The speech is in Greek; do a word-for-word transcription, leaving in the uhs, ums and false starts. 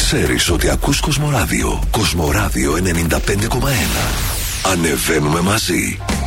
Ξέρεις ότι ακούς Κοσμοράδιο. Κοσμοράδιο ενενήντα πέντε κόμμα ένα. Ανεβαίνουμε μαζί.